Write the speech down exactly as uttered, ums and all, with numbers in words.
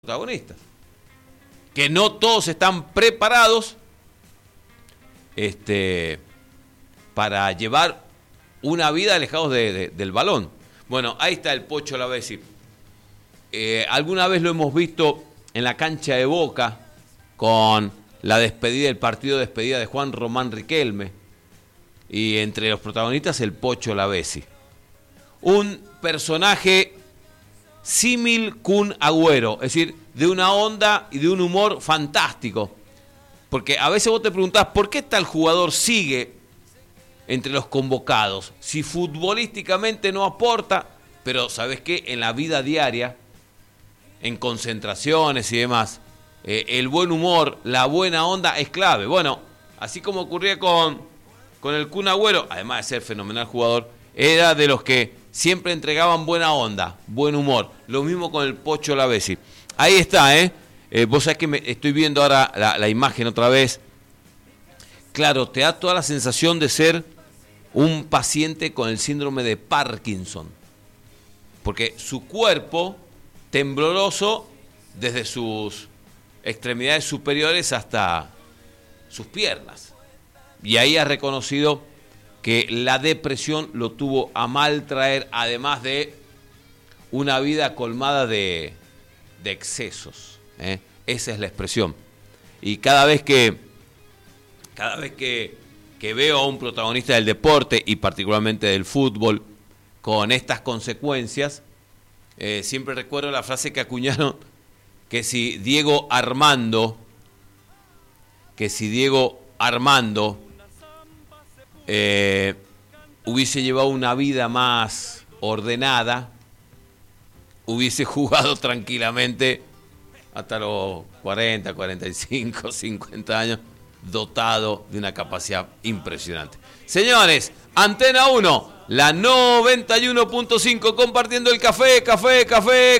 protagonistas, que no todos están preparados este, para llevar una vida alejados de, de, del balón. Bueno, ahí está el Pocho Lavezzi. Eh, alguna vez lo hemos visto en la cancha de Boca con la despedida, el partido de despedida de Juan Román Riquelme, y entre los protagonistas el Pocho Lavezzi. Un personaje símil Kun Agüero, es decir, de una onda y de un humor fantástico. Porque a veces vos te preguntás, ¿por qué tal jugador sigue entre los convocados? Si futbolísticamente no aporta, pero ¿sabés qué? En la vida diaria, en concentraciones y demás, eh, el buen humor, la buena onda es clave. Bueno, así como ocurría con, con el Kun Agüero, además de ser fenomenal jugador, era de los que siempre entregaban buena onda, buen humor. Lo mismo con el Pocho Lavezzi. Ahí está, ¿eh? eh vos sabés que me estoy viendo ahora la, la imagen otra vez. Claro, te da toda la sensación de ser un paciente con el síndrome de Parkinson. Porque su cuerpo, tembloroso desde sus extremidades superiores hasta sus piernas. Y ahí ha reconocido que la depresión lo tuvo a mal traer, además de una vida colmada de, de excesos. ¿eh? Esa es la expresión. Y cada vez que, cada vez que, que veo a un protagonista del deporte, y particularmente del fútbol, con estas consecuencias, eh, siempre recuerdo la frase que acuñaron, que si Diego Armando, que si Diego Armando Eh, hubiese llevado una vida más ordenada, hubiese jugado tranquilamente hasta los cuarenta, cuarenta y cinco, cincuenta años, dotado de una capacidad impresionante. Señores, Antena uno, la noventa y uno punto cinco, compartiendo el café, café, café.